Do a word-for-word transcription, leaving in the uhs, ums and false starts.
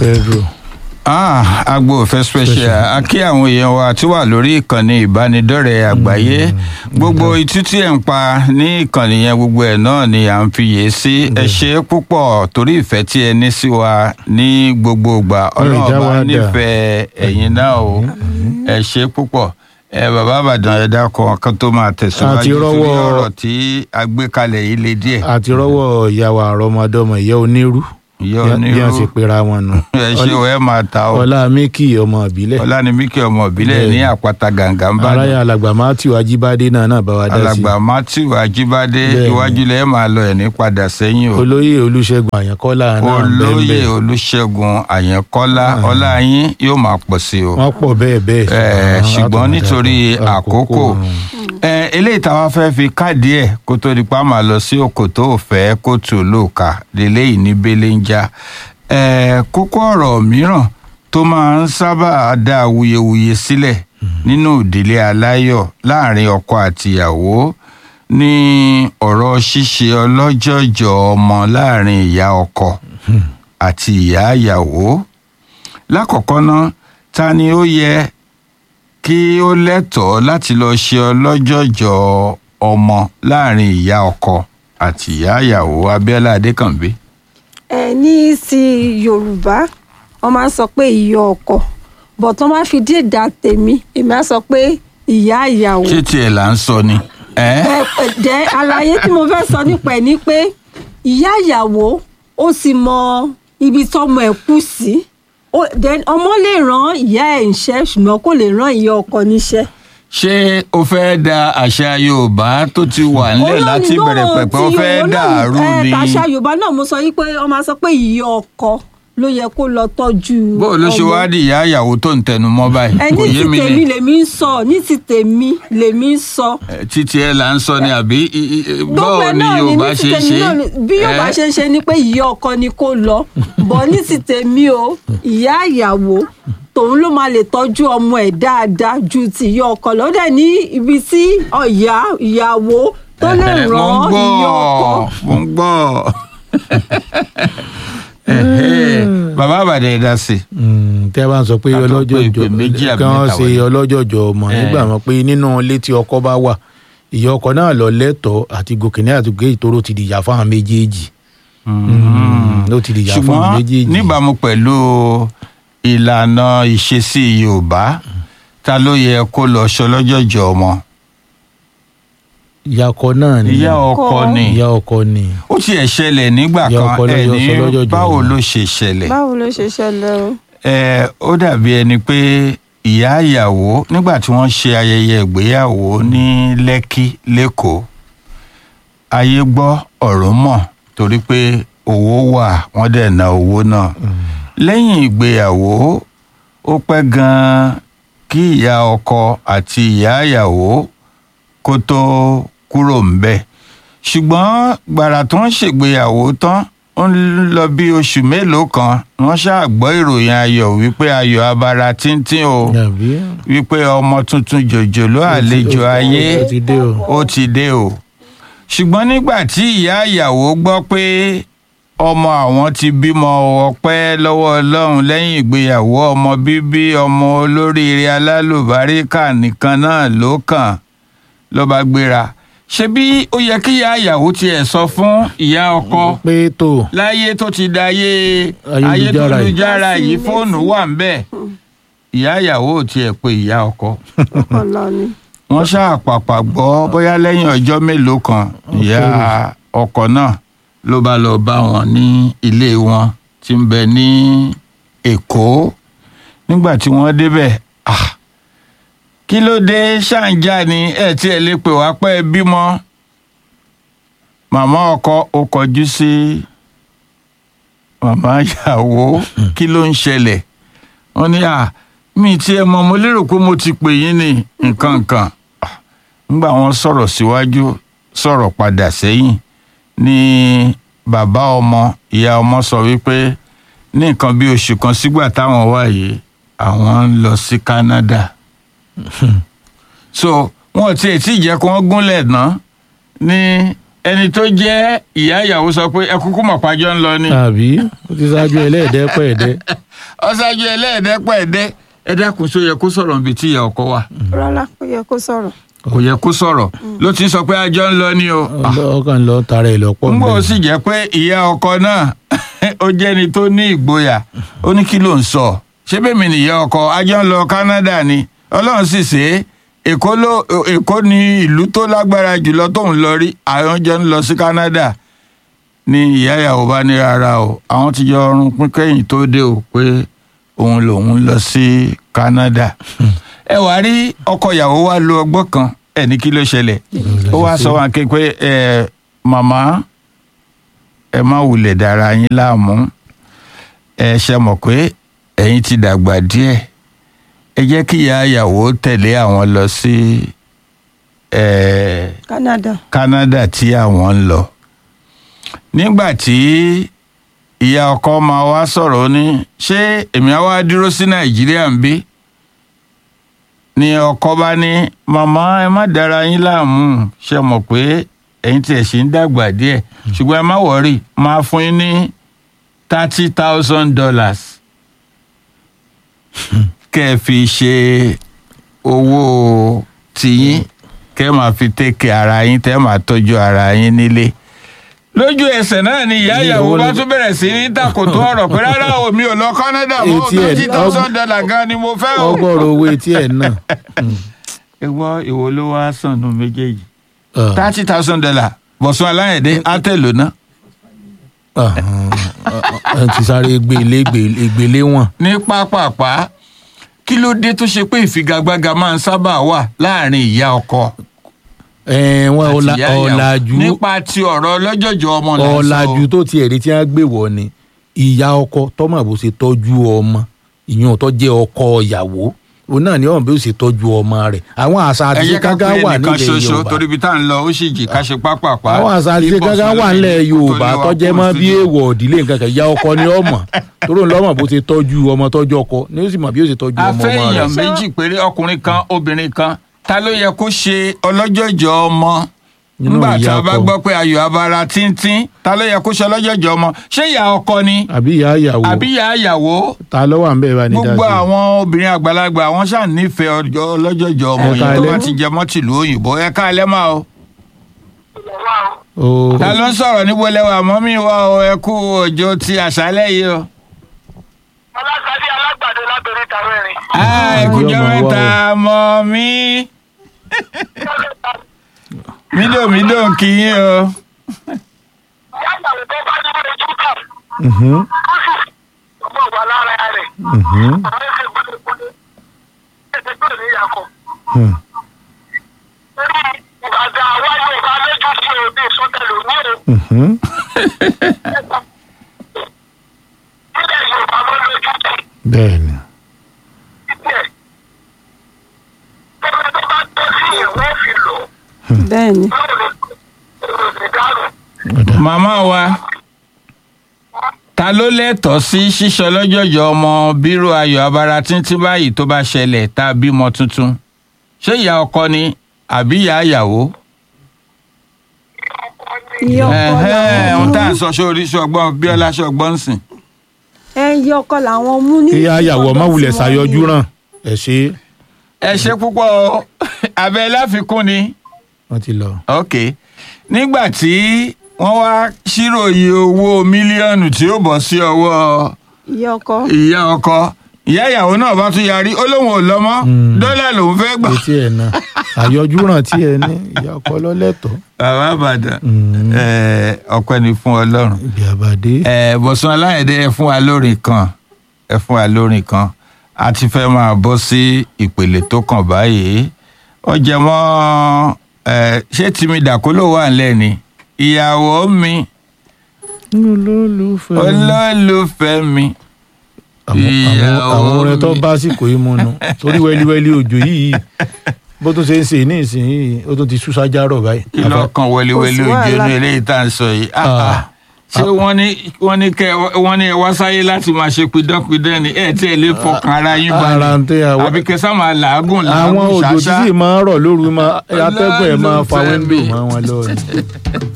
Pedro. ah agbo òfẹ́ special a kí àwọn èèyàn wa tí wà lórí ìkànnì ìbánidọ́rẹ̀ẹ́ àgbáyé gbogbo itú tí ẹ̀ ń pa ní ìkànnì yẹn gbogbo ẹ̀ náà ni à ń fiyè sí ẹ ṣé púpọ̀ torí ìfẹ́ tí ẹ ní sí wa ní gbogbo ìgbà Ọlọ́run bá nífẹ̀ẹ́ ẹ̀yin náà o ẹ ṣé púpọ̀ ẹ bàbá Ìbàdàn ẹ dákun kan tó máa tẹ̀síwájú sórí ọ̀rọ̀ tí a gbé kalẹ̀ yìí le díẹ̀. àti rọ́wọ́ ìyàwó àrọ́mọdọ́mọ ìyá onírú bí wọ́n ṣe pera wọn nù. ẹ ṣe o ẹ máa ta o. ọlá míkì ọmọ ìbílẹ̀. ọlá ni míkì ọmọ ìbílẹ̀ ní àpáta gàǹgà ń bá. aráyà alàgbà matthew ajíbádé náà náà bá wa dá sí. alàgbà matthew ajíbádé iwájú lẹ máa lọ ẹ ní padà sẹ́yìn o. olóyè olúṣẹ́gun àyànkọ́lá náà bẹ́ẹ̀ olóyè olúṣẹ́gun àyànkọ́lá ọlá yín yóò máa pọ̀ sí o. wọ́n pọ̀ bẹ́ẹ̀ bẹ́ẹ̀. ẹ ṣùgbọ́n nítorí àkókò eléyìí táwa fẹ́ fi káàdì ẹ̀ kó tó di pa máa lọ sí òkò tó fẹ́ kó tù lóòka lélẹ́yìí ní belenja kókó ọ̀rọ̀ mìíràn tó máa ń sábà dá awuyewuye sílẹ̀ nínú ìdílé aláyọ̀ láàrin ọkọ àtìyàwó ní ọ̀rọ̀ ṣíṣe ọlọ́jọ̀jọ̀ ọmọ láàrin ìyá ọkọ àti ìyá ìyàwó. lákọ̀ọ́kọ́ náà ta ni ó yẹ kí ó lẹ́tọ̀ọ́ láti lọ ṣe ọlọ́jọ̀jọ̀ ọmọ láàrin ìyá ọkọ àti ìyá ìyàwó? Abíọ́lá Adékànbí. ẹ ní sí Yorùbá wọ́n máa ń sọ pé ìyá ọkọ bọ̀ tó máa fi dé ìdá tèmi èmi á sọ pé ìyá ìyàwó. ṣé tiẹ̀ là ń sọ ni. ẹ ẹ àlàyé tí mo fẹ́ sọ nípa ẹ̀ ni pé ìyá ìyàwó ó sì mọ ibi tọ́mọ ẹ̀ kù sí. then ọmọ lè rán ìyá ẹ̀ níṣẹ́ ṣùgbọ́n kò lè rán ìyá ọkọ níṣẹ́. ṣé o fẹ́ da àṣà Yorùbá tó ti wà nílẹ̀ láti bẹ̀rẹ̀ pẹ̀pẹ̀ o fẹ́ dàrú ni. àṣà Yorùbá náà mo sọ yí pé wọ́n máa sọ pé ìyá ọkọ ló yẹ kó lọ tọ́jú ọmọ. bó ló ṣe wá di ìyá ìyàwó tó ń tẹnu mọ́ báyìí kò yé mi ni. ní ti tèmi lèmi ń sọ ní ti tèmi lèmi ń sọ. títí ẹ là ń sọ ni àbí báwo ni Yorùbá ṣe ń ṣe. bí Yorùbá ṣe ń ṣe ni pé ìyá ọkọ ni kó lọ bọ̀ ní ti tèmi o ìyá ìyàwó tòun ló máa lè tọ́jú ọmọ ẹ̀ dáadáa ju ti ìyá ọkọ lọ. ó dẹ̀ ní ibi tí ọ̀yá ìyàwó tó lè rán ìyá ọkọ. mo ń gbọ́ bàbá àbàdàn ẹ̀dá sí. tí a bá ń sọ pé ọlọ́jọ̀jọ̀ kan ṣe ọlọ́jọ̀jọ̀ ọmọ nígbà wọn pé nínú ilé tí ọkọ bá wà ìyá ọkọ náà lọ lẹ́tọ̀ọ́ àti gòkè ní àtúgé ìtòrò ti dìyà fáwọn méjèèjì. ló ti dìyà fáwọn méjèèjì. ṣùgbọ́n níbàámu pẹ̀lú ìlànà ìṣesí Yorùbá ta ló yẹ kó lọ ṣọlọ́jọ̀jọ̀ ọmọ? ìyá ọkọ náà ni. ìyá ọkọ ni. ìyá ọkọ ni. ó tiẹ̀ ṣẹlẹ̀ nígbà kan ẹ̀ ní báwo ló ṣe ṣẹlẹ̀. báwo ló ṣe ṣẹlẹ̀ o. ẹ ó dàbí ẹni pé ìyá ìyàwó nígbà tí wọ́n ṣe ayẹyẹ ìgbéyàwó ní Lẹ́kí lẹ́kọ̀ọ́ ayé gbọ́ ọ̀rọ̀ mọ̀ torí pé owó wà wọ́n dẹ̀ ná owó náà. lẹ́yìn ìgbéyàwó ó pẹ́ gan-an kí ìyá ọkọ àti ìyá ìyàwó kó tó kúrò ńbẹ̀ ṣùgbọ́n gbàrà tó ń ṣègbéyàwó tán ó ń lọ bí oṣù mélòó kan wọ́n ṣáà gbọ́ ìròyìn ayọ̀ wípé ayọ̀ abara tíntín o wípé ọmọ tuntun jòjòló àlejò ayé ó ti dé o ṣùgbọ́n nígbà tí ìyá ìyàwó gbọ́ pé ọmọ àwọn ti bímọ ọpẹ́ lọ́wọ́ Ọlọ́run lẹ́yìn ìgbéyàwó ọmọ bíbí ọmọ olóríire alálùbáríkà nìkan náà ló kàn ló bá gbéra ṣebí ó yẹ kí ìyá ìyàwó tiẹ̀ sọ fún ìyá ọkọ pé tó láyé tó ti dayé ayélujára yìí fóònù wà ń bẹ̀ ìyá ìyàwó ò tiẹ̀ pé ìyá ọkọ. wọ́n ṣáà pàpà gbọ́ bóyá lẹ́yìn ọjọ́ mélòó kan ìyá ọkọ náà ló bá lọ bá wọn ní ilé wọn tí ń bẹ ní Èkó. nígbà tí wọ́n débẹ̀ ah kí ló dé ṣáǹjà ni ẹ tí ẹ lè pè wá pẹ́ bímọ. màmá ọkọ ó kọjú sí màmá ìyàwó kí ló ń ṣẹlẹ̀. wọ́n ní à mi tí ẹ mọ̀ mo lérò pé mo ti pè yín ní nǹkan nǹkan. nígbà wọ́n sọ̀rọ̀ síwájú sọ̀rọ̀ padà sẹ́yìn ní bàbá ọmọ ìyá ọmọ sọ wípé ní nǹkan bí oṣù kan sígbà táwọn wà yìí àwọn ń lọ sí Canada. so wọn ò tiẹ̀ tí ì jẹ́ kí wọ́n gúnlẹ̀ ná ní ẹni tó jẹ́ ìyá ìyàwó sọ pé ẹ kúkú mọ̀ pàjọ́ ń lọ ni. àbí ó ti ṣáájú ẹlẹ́ẹ̀dẹ́ pẹ̀ẹ́dẹ́. ọ̀ṣájú ẹlẹ́ẹ̀dẹ́pẹ̀ẹ́dẹ́ ẹ dákun ṣó yẹ kó sọ̀rọ̀ níbi tí ìyá ọkọ wà. rárá kò yẹ kó sọ̀rọ̀. kò yẹ kó sọ̀rọ̀ ló ti sọ pé àjọ ń lọ ní o. ọkàn lọ tara ẹ lọ́pọ̀ ń bọ̀ sì jẹ́ pé ìyá ọkọ náà ó jẹ́ni tó ní ìgboyà ó ní kí ló ń sọ ṣé bẹ́ẹ̀ mi nìyá ọkọ àjọ ń lọ Canada ni ọlọ́run sì ṣe é èkó ló èkó ní ìlú tó lágbára jùlọ tóun lọ rí àwọn jọ ń lọ sí Canada ní ìyá ìyàwó bá ní rárá o àwọn ti jọ ọrùn pín kẹ́yìn tó dé o pé òun lòun lọ sí Canada ẹ wàá rí ọkọ ìyàwó wa lo ọgbọ́n kan ẹ ní kí ló ṣẹlẹ̀ ó wá sọ wọn pé ẹ màmá ẹ má wulẹ̀ dára yín láàmú ẹ ṣe mọ̀ pé ẹ̀yin ti dàgbà díẹ̀ ẹ jẹ́ kí ìyá ìyàwó tẹ̀lé àwọn lọ sí Canada Canada tí àwọn ń lọ nígbà tí ìyá ọkọ máa wá sọ̀rọ̀ ní ṣé èmi á wá dúró sí Nàìjíríà ń bí ni ọkọ bá ní màmá ẹ má dára yín láàmú ṣe mọ̀ pé ẹ̀yin tí ẹ ṣì ń dàgbà díẹ̀ ṣùgbọ́n ẹ má wọrí máa fún yín ní thirty thousand dollars kẹ́ ẹ fi ṣe owó tiyín kẹ́ ẹ máa fi tẹ́kẹ̀ ara yín tẹ́ ẹ máa tọ́jú ara yín nílé lójú ẹsẹ̀ náà ni ìyá ìyàwó bá tún bẹ̀rẹ̀ sí ní tàkòtò ọ̀rọ̀ pé rárá o mi ò lọ Canada mọ́ thirty thousand dollars gan ni mo fẹ́ o. ọgọ́rùn owó etí ẹ̀ náà. ìwọ ìwọ ló wá sànù méjèèjì thirty thousand dollars Bọ̀sún Aláyẹ̀dé átẹ̀lò náà. ti sáré gbélé gbélé wọn. ní pápápá kí ló dé tó ṣe pé ìfigagbága máa ń sábà wà láàrin ìyá ọkọ wọn ọ̀làjú nípa ti ọ̀rọ̀ ọlọ́jọ̀jọ̀ ọmọ náà sọ. ọ̀làjú tó ti ẹ̀rí tí wọ́n gbé wọ̀ ni ìyá ọkọ tọ́mọ̀ bó ṣe tọ́jú ọmọ ìyún tó jẹ́ ọkọ ìyàwó òun náà ni ọ̀hún bí ó ṣe tọ́jú ọmọ rẹ̀ àwọn àṣà àti ṣe gágá wà nílẹ̀ Yorùbá torí bí tá à ń lọ ó sì jì ká ṣe pápápá. àwọn àṣà àti ṣe gágá wà nílẹ̀ Yorùbá tó jẹ́ mọ́ bí èèwọ̀ ìdílé nǹkan kan ìyá ọkọ ni ọmọ torí òun lọ́mọ bó ṣe tọ́jú ọmọ tọ́jú ọkọ ni ó sì mọ̀ bí ó ṣe tọ́jú ọmọ ọmọ rẹ̀. afẹ́yàn méjì péré ọkùnrin kan obìnrin kan ta ló yẹ kó ṣe ọlọ́jọ̀jọ̀ ọmọ nígbà tí a bá gbọ́ pé ayò abara tíntín ta ló yẹ kó ṣe ọlọ́jọ̀jọ̀ ọmọ ṣé ìyá ọkọ ni àbí ìyá ìyàwó àbí ìyá ìyàwó ta ló wà ń bẹ̀ bá ní dájú. gbogbo àwọn obìnrin àgbàlagbà àwọn ṣáà nífẹ̀ẹ́ ọlọ́jọ̀jọ̀ ọmọ yìí tó bá ti jẹ mọ́ tìlú òyìnbó ẹ káalẹ́ máa o. ta ló ń sọ̀rọ̀ níbo lẹ́wà mọ́mí wa o ẹ kú òjò ti àṣálẹ́ yìí o. ọlọ́sàdé alágbàdo lábẹ́rẹ́ ìtàwé rìn. ẹ̀kújọ́ mẹ́ta mọ́ mi. mídò mídò ń kí yín o. ìyá ìyàwó tó bá ní ojú kan. ó sì ọmọ wà lára rẹ̀. àwọn ẹsẹ̀ gbọ́dọ̀gbọ́dọ̀ ẹsẹ̀ gbọ́dọ̀ ní ìyàkọ̀. torí ìbàdàn àwa Yorùbá lójú sí òde ìsọtẹlò ní o. ilẹ̀ Yorùbá ló lójú sí. bẹ́ẹ̀ni. bẹ́ẹ̀ni. màmá wa ta ló lẹ́tọ̀ọ́ sí ṣíṣọ lọ́jọ́jọ́ ọmọ bírò ayọ̀ abara tíntín báyìí tó bá ṣẹlẹ̀ tá a bímọ tuntun ṣé ìyá ọkọ ni àbí ìyá ìyàwó. ìyá ọkọ làwọn ohun tá à ń sọ sórí ṣọgbọ́n Bíọ́lá ṣọgbọ́n ń sìn. ẹ ìyá ọkọ làwọn mú ní. ìyá ìyàwó má wulẹ̀ ṣàyọjú ràn ẹ ṣe. ẹ ṣe púpọ̀ abẹ́ láfikún ni. wọ́n ti lọ. ok nígbà tí wọ́n wá ṣírò iye owó mílíọ̀nù tí ó bọ̀ sí ọwọ́ ìyá ọkọ ìyá ọkọ ìyá ìyàwó náà bá tún yarí ó lóun ò lọ mọ́ dọ́là lòun fẹ́ gbà. etí ẹ̀ náà àyọjú ràn tí ẹ ní ìyá ọkọ lọ́lẹ́tọ̀ọ́. bàbá àbàdàn ọpẹ́ ni fún Ọlọ́run. ibi àbàdé. Bọ̀sún Aláyẹ̀dé ẹ fún wa lórin kan ẹ fún wa lórin kan a ti fẹ́ máa bọ́ sí ìpele tó kàn báyìí ó jẹ mọ́ ṣé tìmí dàkólò wà nílẹ̀ ni ìyàwó mi olólùfẹ́ mi. olólùfẹ́ mi. àwọn orin tó bá àsìkò yìí múnu torí wẹ́líwẹ́lí òjò yìí bó tún ṣe ń ṣe ní ìsinyìí ó tún ti sú sájárọ̀ báyìí. kí ló kan wẹ́líwẹ́lí òjò inú eléyìí tá à ń sọ yìí. ṣé wọ́n ní wọ́n ní kẹ́ wọ́n ní ẹ wá sáyé láti máa ṣe pidánpidán ni ẹ tí ẹ lè fọkàn ara yín balẹ̀ àbí kẹsàn máa làágùn làágùn ṣáṣá. àwọn òjò tí sì máa ń rọ̀ lóru atẹ́gùn ẹ̀ máa fa wíńdò mọ́ wọn lọ́wọ́ ni.